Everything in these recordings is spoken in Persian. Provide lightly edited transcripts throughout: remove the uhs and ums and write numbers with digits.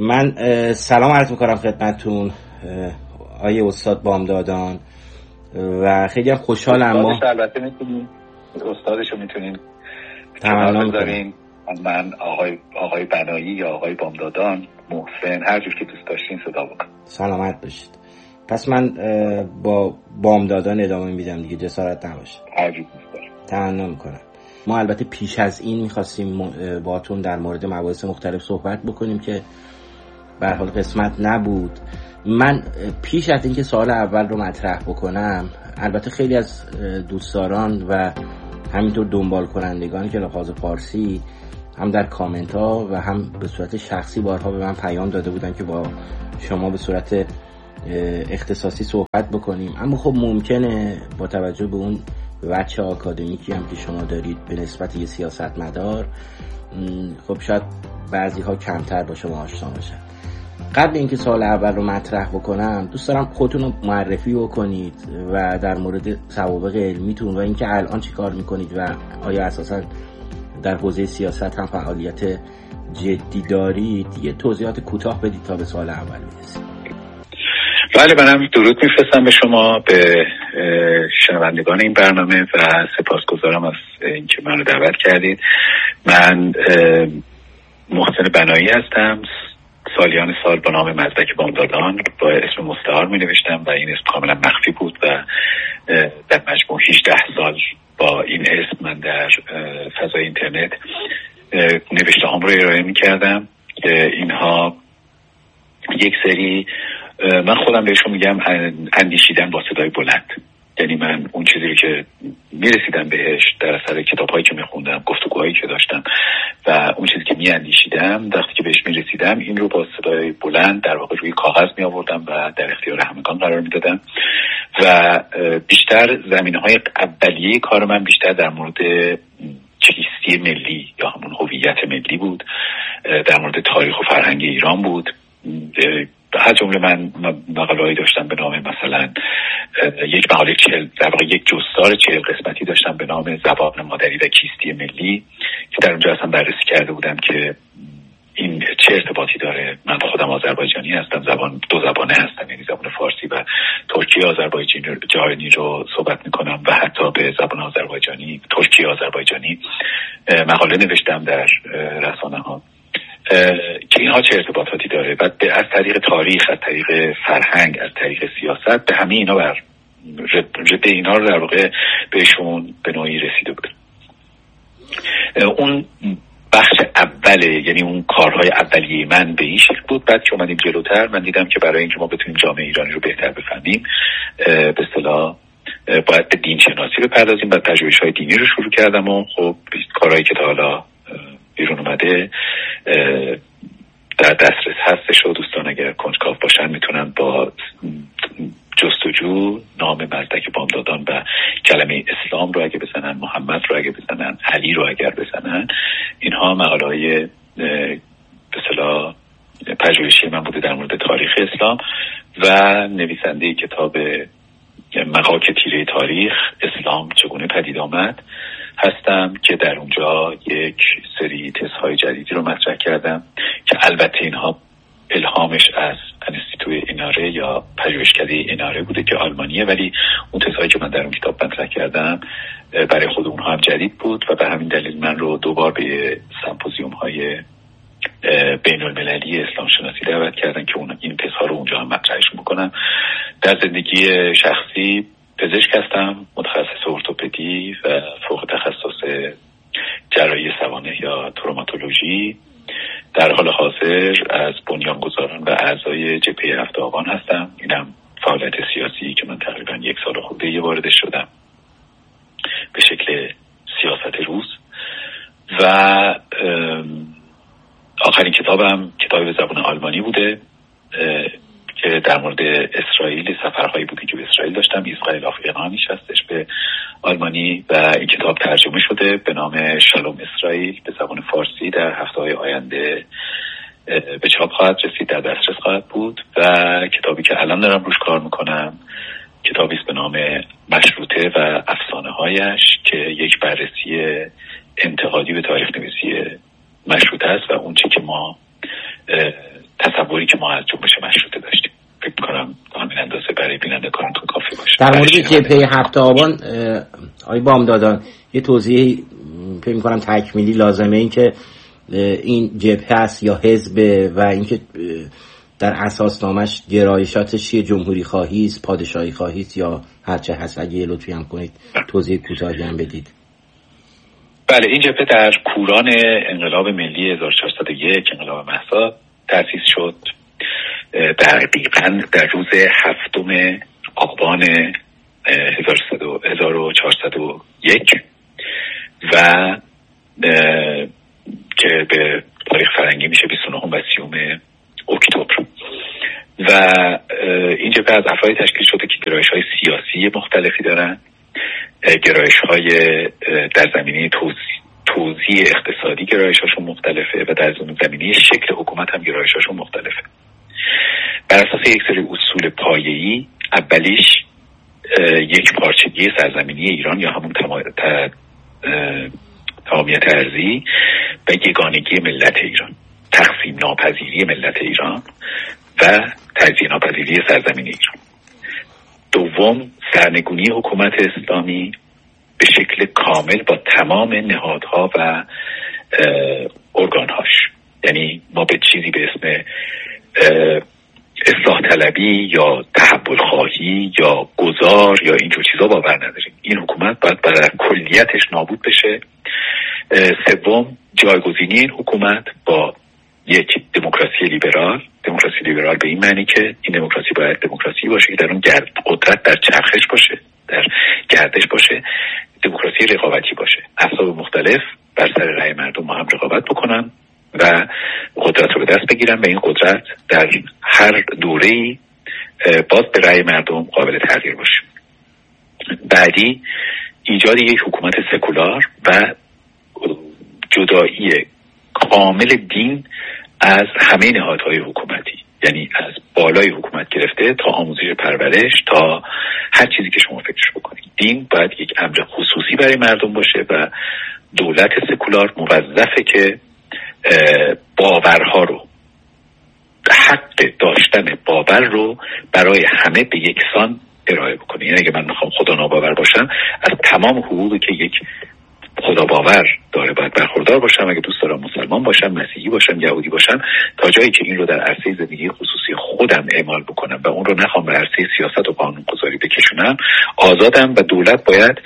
من سلام عرض میکنم خدمتتون آیه استاد بامدادان و خیلی هم خوشحالم. ما البته میتونین استادشو میتونین تمام بذارین، من آقای بنایی یا آقای بامدادان، محسن، هر جور که دوست داشتین صدا بکن. سلامت باشید. پس من با بامدادان ادامه میدم دیگه، جسارت نباشه. هر جور دوست دارین. تمام میکنم. ما البته پیش از این میخواستیم باهاتون در مورد مباحث مختلف صحبت بکنیم که به هر حال قسمت نبود. من پیش از اینکه سوال اول رو مطرح بکنم، البته خیلی از دوستداران و همینطور دنبال کنندگانی که لحاظ فارسی هم در کامنت ها و هم به صورت شخصی بارها به من پیام داده بودن که با شما به صورت اختصاصی صحبت بکنیم، اما خب ممکنه با توجه به اون وجه آکادمیکی هم که شما دارید به نسبت یه سیاستمدار، خب شاید بعضی ها کمتر با شما آشنا باشن. قبل اینکه سوال اول رو مطرح بکنم، دوست دارم خودتون رو معرفی بکنید و در مورد سوابق علمیتون و اینکه الان چی کار میکنید و آیا اساسا در حوزه سیاست هم فعالیت جدی دارید. یه توضیحات کوتاه بدید تا به سوال اول برسیم. بله، منم درود میفرستم به شما، به شنوندگان این برنامه و سپاسگزارم از اینکه منو دعوت کردید. من محسن بنایی هستم. سالیان سال با نام مزدک بامدادان با اسم مستعار می نوشتم و این اسم کاملا مخفی بود و در مجموع 18 سال با این اسم من در فضای اینترنت نوشته هم رو ارائه می کردم. اینها یک سری، من خودم بهشون میگم اندیشیدن با صدای بلند. یعنی من اون چیزی رو که میرسیدم بهش در اثر کتاب‌هایی که میخوندم، گفتگوهایی که داشتم و اون چیزی که میاندیشیدم، وقتی که بهش میرسیدم این رو با صدای بلند در واقع روی کاغذ میآوردم و در اختیار همگان قرار میدادم و بیشتر زمینه‌های اولیه کار من بیشتر در مورد چیستی ملی یا همون هویت ملی بود، در مورد تاریخ و فرهنگ ایران بود. از جمله من مقاله‌ای داشتم به نام مثلا یک مقاله در واقع یک جستار 40 قسمتی داشتم به نام زبان مادری و کیستی ملی که در اونجا اصلا بررسی کرده بودم که این چه ارتباطی داره. من خودم آذربایجانی هستم، دو زبانه هستم، یعنی زبان فارسی و ترکی آذربایجانی رو صحبت میکنم و حتی به زبان آذربایجانی، ترکی آذربایجانی مقاله نوشتم در رسانه ها که اینها چه ارتباطاتی داره و از طریق تاریخ، از طریق فرهنگ، از طریق سیاست به همه اینا رده اینا رو در واقع بهشون به نوعی رسیده بود. اون بخش اوله، یعنی اون کارهای اولیه من به این شکل بود. بعد که اومدیم جلوتر من دیدم که برای اینکه ما بتونیم جامعه ایرانی رو بهتر بفهمیم به اصطلاح باید به دین شناسی بپردازیم و پژوهش‌های دینی رو شروع کردم و خب کارهایی که تا حالا بیرون اومده در دسترس هستش و دوستان اگر کنجکاو باشن میتونن با جستجو نام مزدک بامدادان و کلمه اسلام رو اگه بزنن، محمد رو اگه بزنن، علی رو اگر بزنن، اینها مقاله‌های به اصطلاح پژوهشی من بوده در مورد تاریخ اسلام و نویسنده کتاب مغاک تیره تاریخ اسلام چگونه پدید آمد هستم که در اونجا یک سری تزهای جدیدی رو مطرح کردم که البته اینها الهامش از انستیتوی ایناره یا پژوهشکده ایناره بوده که آلمانیه، ولی اون تزهایی که من در اون کتاب مطرح کردم برای خود اونها هم جدید بود و به همین دلیل من رو دوبار به سمپوزیوم های بین المللی اسلام شناسی دعوت کردن که این تزها رو اونجا هم مطرحش میکنم. در زندگی شخصی پزشک هستم، متخصص ارتوپدی و فوق تخصص جراحی سوانح یا تروماتولوژی. در حال حاضر از بنیانگذاران و اعضای جبهه 7 آبان هستم. اینم فعالیت سیاسی که من تقریبا 1 سال خورده واردش شدم به شکل سیاست روز و آخرین کتابم کتابی به زبان آلمانی بوده که در مورد اسرائیل، سفرهایی بوده که به اسرائیل داشتم. اسرائیل آفریقانیش هستش به آلمانی و این کتاب ترجمه شده به نام شالوم اسرائیل به زبان فارسی. در هفته‌های آینده به چاپ خواهد رسید، در دسترس خواهد بود و کتابی که الان دارم روش کار میکنم کتابی است به نام مشروطه و افسانه هایش که یک بررسی انتقادی به تاریخ نویسی مشروطه است و اون چی که ما تصور تصوری که ما از جنبش مشروطه داشتیم. فکر می‌کنم همین اندازه برای بینندگانتون کافی باشه. در مورد جبهه 7 آبان آقای بامدادان یه توضیح فکر می‌کنم تکمیلی لازمه، این که این جبهه است یا حزب و اینکه در اساسنامه‌اش گرایشاتش چیه، جمهوری خواهی است، پادشاهی خواهی است یا هر چه هست؟ اگه لطفی هم کنید توضیح کوتاهی هم بدید. بله، این جبهه در کوران انقلاب ملی 1401 انقلاب مهسا تأسیس شد، دقیقاً در روز 7 آبان 1401 و که به تاریخ فرنگی میشه 29 و 30 اکتبر. و این جبهه از افرادی تشکیل شده که گرایش‌های سیاسی مختلفی دارن، گرایش‌های در زمینه توزیع اقتصادی گرایش‌هاشون مختلفه و در زمینه شکل حکومت هم گرایش‌هاشون مختلفه. بر اساس یک سری اصول پایه‌ای، اولیش یک پارچگی سرزمینی ایران یا همون تمامیت ارضی و یگانگی ملت ایران، تقسیم ناپذیری ملت ایران و تجزیه ناپذیری سرزمین ایران. دوم، سرنگونی حکومت اسلامی به شکل کامل با تمام نهادها و ارگانهاش. یعنی ما به چیزی به اسم اصلاح طلبی یا تحول خواهی یا گذار یا اینجور چیزا باور نداریم. این حکومت باید در کلیتش نابود بشه. سوم، جایگزینی این حکومت با یک دموکراسی لیبرال. دموکراسی لیبرال به این معنی که این دموکراسی باید دموکراسی باشه که در اون قدرت در چرخش باشه، در گردش باشه، دموکراسی رقابتی باشه، احزاب مختلف بر سر رأی مردم ما هم رقابت بکنن و قدرت رو به دست بگیرن و این قدرت در هر دوره‌ای باز به رأی مردم قابل تغییر باشه. بعدی، ایجاد یک حکومت سکولار و جدایی کامل دین از همه نهادهای حکومتی، یعنی از بالای حکومت گرفته تا آموزش پرورش تا هر چیزی که شما فکرش بکنید. دین باید یک امر خصوصی برای مردم باشه و دولت سکولار موظفه که باورها رو، حق داشتن باور رو برای همه به یکسان ارائه بکنه. یعنی اگه من میخوام خدا ناباور باشم، از تمام حقوقی که یک خدا باور داره باید برخوردار باشم. اگه دوست دارم مسلمان باشم، مسیحی باشم، یهودی باشم، تا جایی که این رو در عرصه زندگی خصوصی خودم اعمال بکنم و اون رو نخوام به عرصه سیاست و قانونگذاری بکشونم، آزادم و دولت باید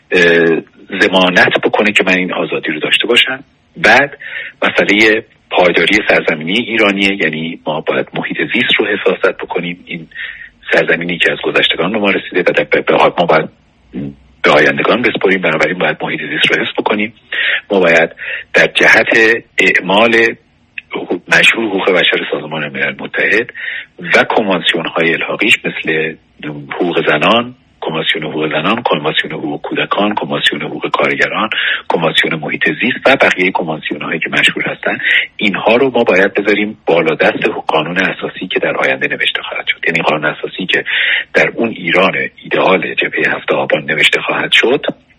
ضمانت بکنه که من این آزادی رو داشته باشم. بعد مسئله پایداری سرزمینی ایرانیه، یعنی ما باید محیط زیست رو حفاظت بکنیم. این سرزمینی که از گذشتگان به ما رسیده و ما باید به آیندگان بسپاریم، بنابراین باید محیط زیست رو حفظ بکنیم. ما باید در جهت اعمال مشروع حقوق بشر سازمان ملل متحد و کنوانسیون های الحاقیش مثل حقوق زنان، کنوانسیون حقوق زنان، کنوانسیون حقوق کودکان، کنوانسیون حقوق کارگران، کنوانسیون محیط زیست و بقیه کنوانسیون هایی که مشهور هستن، اینها رو ما باید بذاریم بالا دست قانون اساسی که در آینده نوشته خواهد شد. یعنی قانون اساسی که در اون ایران ایدئال جبهه 7 آبان نوشته خواهد شد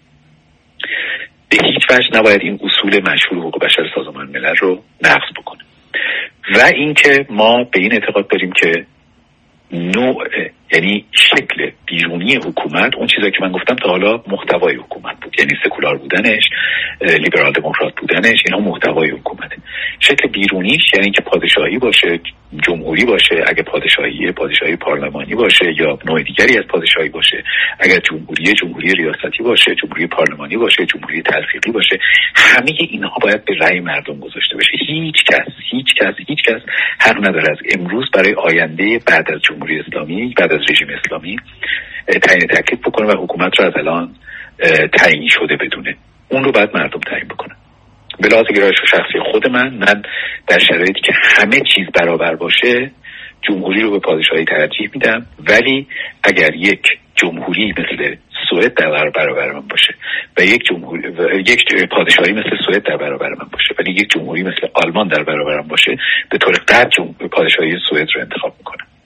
به هیچ وجه نباید این اصول مشهور حقوق بشر سازمان ملل رو نقض بکنه. و اینکه ما به این اعتقاد داریم که نوع، یعنی شکل بیرونی حکومت، اون چیزایی که من گفتم تا حالا محتوای حکومت بود، یعنی سکولار بودنش، لیبرال دموکرات بودنش، اینا محتوای حکومته. شکل بیرونیش یعنی که پادشاهی باشه، جمهوری باشه، اگه پادشاهی پارلمانی باشه یا نوع دیگری از پادشاهی باشه، اگر جمهوری ریاستی باشه، جمهوری پارلمانی باشه، جمهوری تلفیقی باشه، همه اینها باید به رأی مردم گذاشته بشه. هیچ کس حق نداره از امروز برای آینده بعد از جمهوری اسلامی، بعد از رژیم اسلامی تعیین تکلیف بکنه و حکومت رو از الان تعیین شده بدونه. اون رو باید مردم تعیین بکنه. به لحاظ گرایش شخصی خود من در شرایطی که همه چیز برابر باشه جمهوری رو به پادشاهی ترجیح میدم، ولی اگر یک جمهوری مثل سوئد در برابر من باشه و یک پادشاهی مثل سوئد در برابر من باشه ولی یک جمهوری مثل آلمان در برابر من باشه، به طور قطع پادشاهی سوئد رو انتخاب میکنم.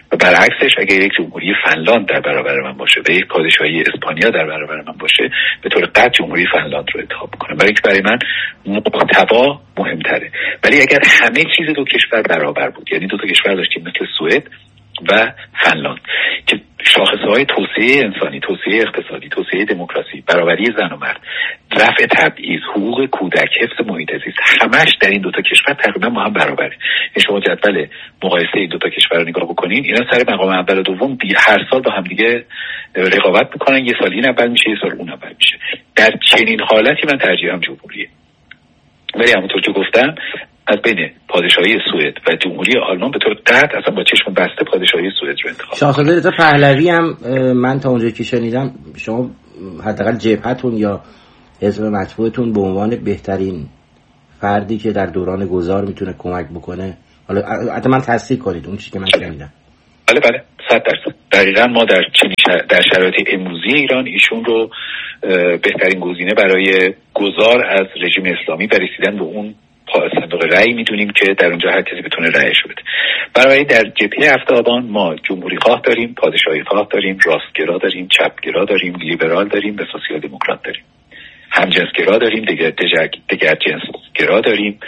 و برعکسش اگر یک جمهوری فنلاند در برابر من باشه و یک پادشاهی اسپانیا در برابر من باشه، به طور قطع جمهوری فنلاند رو انتخاب میکنم، برای اینکه برای من محتوا مهمتره. ولی اگر همه چیز دو کشور برابر بود، یعنی دو تا کشور داشتیم مثل سوئد و فنلاند که شاخصهای توسعه انسانی، توسعه اقتصادی، توسعه دموکراسی، برابری زن و مرد، رفع تبعیض، حقوق کودک، حفظ محیط زیست، همش در این دوتا کشور تقریبا با هم برابره. شما جدول مقایسه این دوتا کشور رو نگاه بکنین، اینا سر مقام اول و دوم هر سال با هم دیگه رقابت میکنن، یه سال این اول میشه، یه سال اون اول میشه. در چنین حالتی من ترجیحم جمهوریه. ولی همونطور که گفتم از بین پادشاهی سوئد و جمهوری آلمان به طور قطع اصلا با چشم بسته پادشاهی سوئد رو انتخاب. شاهزاده رضا پهلوی هم من تا اونجایی که شنیدم شما حداقل جبهتون یا حزب مطبوعتون به عنوان بهترین فردی که در دوران گذار میتونه کمک بکنه، حالا حتی من تصدیق کنید اون چیزی که من شنیدم. بله 100%. دقیقاً ما در شرایط امروزی ایران ایشون رو بهترین گزینه برای گذار از رژیم اسلامی و رسیدن به اون صندوق رأی میدونیم که در اونجا هر کسی بتونه رأیش بده. برای در جبهه 7 آبان ما جمهوری خواه داریم، پادشاهی خواه داریم، راستگرا داریم، چپگرا داریم، لیبرال داریم و سوسیال دموکرات داریم. همجنسگرا داریم، دیگر جنسگرا داریم،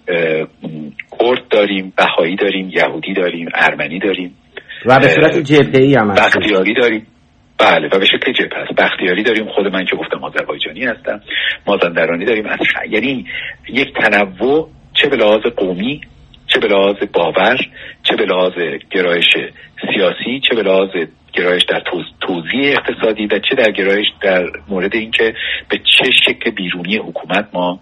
کرد داریم، بهایی داریم، یهودی داریم، ارمنی داریم و به صورت جبهه‌ای هم بختیاری داریم. بله و به شکل جبهه است. بختیاری داریم، خود من که گفتم آذربایجانی هستم، مازندرانی داریم. یعنی یک تنوع، چه به لحاظ قومی، چه به لحاظ باور، چه به لحاظ گرایش سیاسی، چه به لحاظ گرایش در توزیع اقتصادی و چه در گرایش در مورد اینکه به چه شکل بیرونی حکومت ما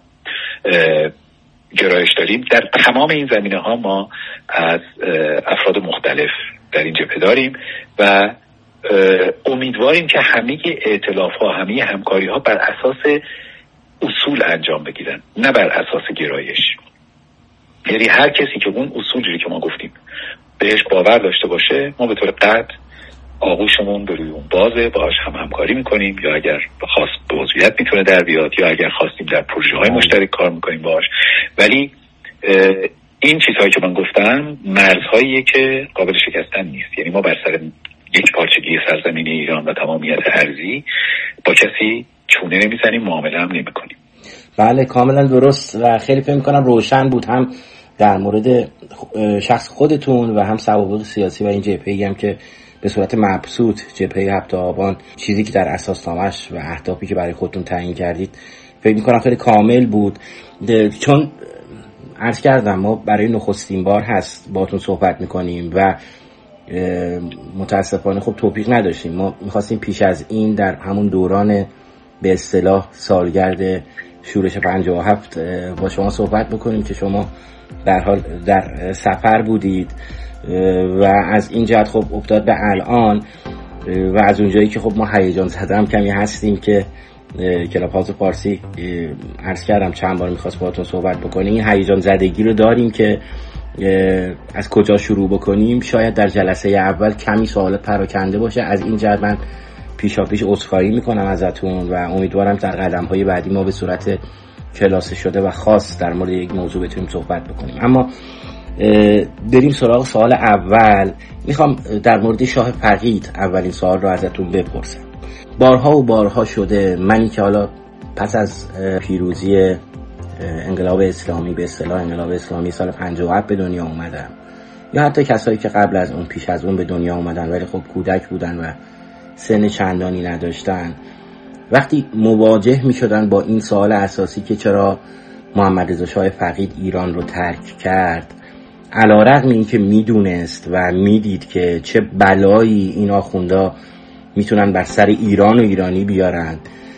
گرایش داریم. در تمام این زمینه‌ها ما از افراد مختلف در این جبهه داریم و امیدواریم که همه ائتلاف‌ها، همه همکاری‌ها بر اساس اصول انجام بگیرن، نه بر اساس گرایش. یعنی هر کسی که اون اصولی که ما گفتیم بهش باور داشته باشه، ما به طور قطع آغوشمون به روی اون بازه، باهاش همکاری میکنیم، یا اگر خواست به عضویت میتونه در بیاد، یا اگر خواستیم در پروژه‌های مشترک کار میکنیم باهاش. ولی این چیزهایی که من گفتم مرزهاییه که قابل شکستن نیست. یعنی ما بر سر یک پارچگی سرزمین ایران و تمامیت ارضی با کسی چونه نمیزنیم، معامله هم نمیکنیم. بله کاملا درست و خیلی فکر میکنم روشن بود، هم در مورد شخص خودتون و هم سوابق سیاسی و این جبهه‌ای هم که به صورت مبسوط جبهه 7 آبان، چیزی که در اساسنامه‌اش و اهدافی که برای خودتون تعیین کردید فکر میکنم خیلی کامل بود. چون عرض کردم ما برای نخستین بار هست باهاتون صحبت میکنیم و متاسفانه خب توفیق نداشتیم. ما میخواستیم پیش از این در همون دوران به اصطلاح سالگرد شورش 57 با شما صحبت بکنیم که شما در حال در سفر بودید و از این جهت خب افتاد به الان و از اونجایی که خب ما هیجان زده هم کمی هستیم که کلاب هاوس فارسی عرض کردم چند بار میخواست باهاتون صحبت بکنیم، این هیجان زدگی رو داریم که از کجا شروع بکنیم. شاید در جلسه اول کمی سوالات پراکنده باشه، از این جهت من پیشاپیش عذرخواهی میکنم ازتون و امیدوارم در قدم‌های بعدی ما به صورت کلاس شده و خاص در مورد یک موضوع بتونیم صحبت بکنیم. اما بریم سراغ سوال اول. میخوام در مورد شاه فقید اولین سوال رو ازتون بپرسم. بارها و بارها شده منی که حالا پس از پیروزی انقلاب اسلامی، به اصطلاح انقلاب اسلامی سال 57 به دنیا اومدم، یا حتی کسایی که قبل از اون پیش از اون به دنیا اومدن ولی خب کودک بودن و سن چندانی نداشتن، وقتی مواجه می شدن با این سوال اساسی که چرا محمد رضا شاه فقید ایران رو ترک کرد، علی‌رغم این که میدونست و میدید که چه بلایی این آخوندا میتونن بر سر ایران و ایرانی بیارن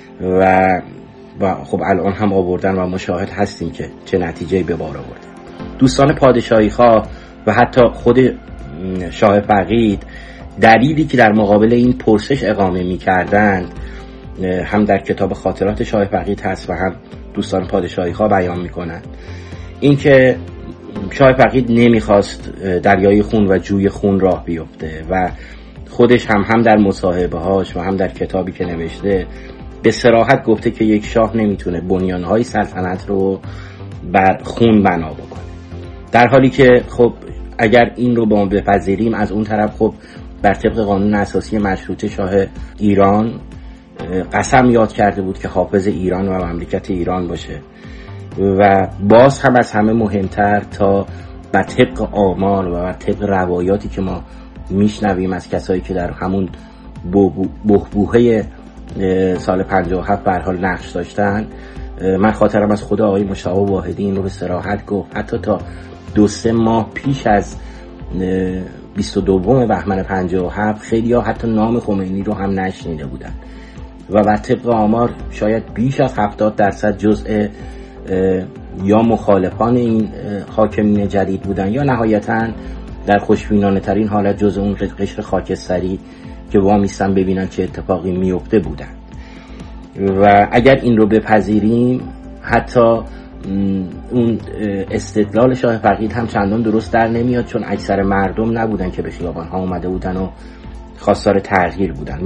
و خب الان هم آوردن و مشاهد هستیم که چه نتیجه‌ای به بار آورده. دوستان پادشاهی خواه و حتی خود شاه فقید دلیلی که در مقابل این پرسش اقامه می‌کردند هم در کتاب خاطرات شاه فقید هست و هم دوستان پادشاهی خواه بیان می‌کنند. این که شاه فقید نمیخواست دریای خون و جوی خون راه بیفته و خودش هم در مصاحبه‌هاش و هم در کتابی که نوشته به صراحت گفته که یک شاه نمیتونه بنیانهای سلطنت رو بر خون بنا بکنه، در حالی که خب اگر این رو با ما بپذیریم، از اون طرف خب بر طبق قانون اساسی مشروطه شاه ایران قسم یاد کرده بود که حافظ ایران و مملکت ایران باشه و باز هم از همه مهمتر تا بر طبق آمار و بر طبق روایاتی که ما میشنویم از کسایی که در همون بحبوحه سال 57 به هر حال نقش داشتن، من خاطرم از خود آقای مشتاق واحدی این رو به صراحت گفت حتی تا 2-3 ماه پیش از 22 بهمن 57 خیلی ها حتی نام خمینی رو هم نشنیده بودن و بر طبق آمار شاید بیش از 70% جزء یا مخالفان این حاکمین جدید بودن یا نهایتاً در خوشبینانه ترین حالت جزء اون قشر خاکستری که وامیستن ببینن چه اتفاقی میفته بودن. و اگر این رو بپذیریم حتی اون استدلال شاه فقید هم چندان درست در نمیاد، چون اکثر مردم نبودن که به خیابان ها اومده بودن و خواستار تغییر بودن.